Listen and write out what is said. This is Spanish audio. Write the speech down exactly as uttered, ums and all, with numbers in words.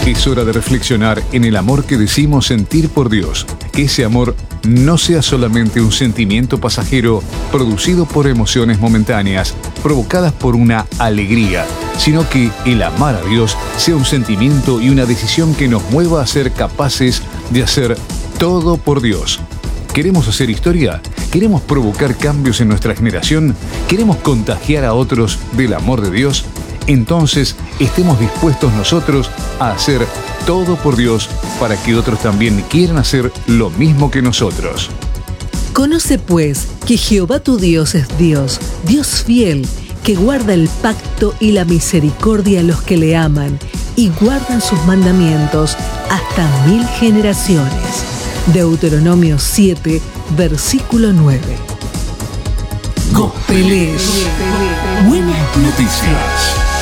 Es hora de reflexionar en el amor que decimos sentir por Dios. Que ese amor no sea solamente un sentimiento pasajero producido por emociones momentáneas, provocadas por una alegría, sino que el amar a Dios sea un sentimiento y una decisión que nos mueva a ser capaces de hacer todo por Dios. ¿Queremos hacer historia? ¿Queremos provocar cambios en nuestra generación? ¿Queremos contagiar a otros del amor de Dios? Entonces, estemos dispuestos nosotros a hacer todo por Dios para que otros también quieran hacer lo mismo que nosotros. Conoce pues que Jehová tu Dios es Dios, Dios fiel, que guarda el pacto y la misericordia a los que le aman y guardan sus mandamientos hasta mil generaciones. Deuteronomio siete, versículo nueve. Gospelés. Buenas noticias.